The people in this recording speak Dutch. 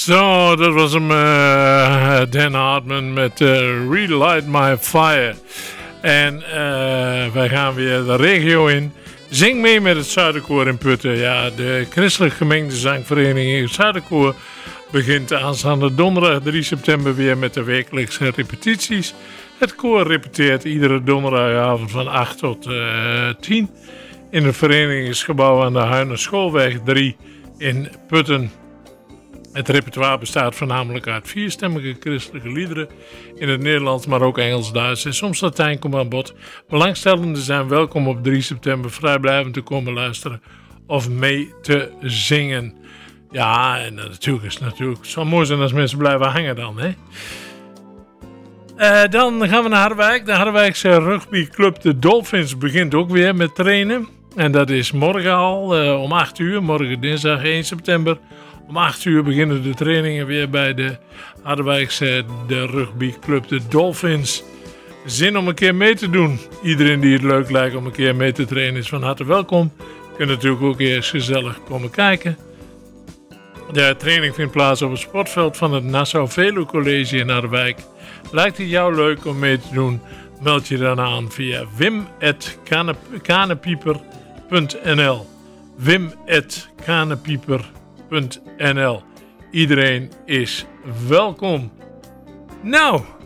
Zo, dat was hem, Dan Hartman met Relight My Fire. En wij gaan weer de regio in. Zing mee met het Zuiderkoor in Putten. Ja, de christelijk gemengde zangvereniging Zuiderkoor begint aanstaande donderdag 3 september weer met de wekelijkse repetities. Het koor repeteert iedere donderdagavond van 8 tot 10 in het verenigingsgebouw aan de Huinerschoolweg 3 in Putten. Het repertoire bestaat voornamelijk uit 4-stemmige christelijke liederen in het Nederlands, maar ook Engels, Duits en soms Latijn komt aan bod. Belangstellenden zijn welkom op 3 september vrijblijvend te komen luisteren of mee te zingen. Ja, en natuurlijk is het zo mooi zijn als mensen blijven hangen dan, hè. Dan gaan we naar Harderwijk. De Harderwijkse rugbyclub de Dolphins begint ook weer met trainen. En dat is morgen al om 8 uur, morgen dinsdag 1 september. Om 8 uur beginnen de trainingen weer bij de Harderwijkse rugbyclub de Dolphins. Zin om een keer mee te doen. Iedereen die het leuk lijkt om een keer mee te trainen is van harte welkom. Je kunt natuurlijk ook eerst gezellig komen kijken. De training vindt plaats op het sportveld van het Nassau Veluwe College in Harderwijk. Lijkt het jou leuk om mee te doen? Meld je dan aan via wim@kanepieper.nl wim@kanepieper.nl. Iedereen is welkom. Nou,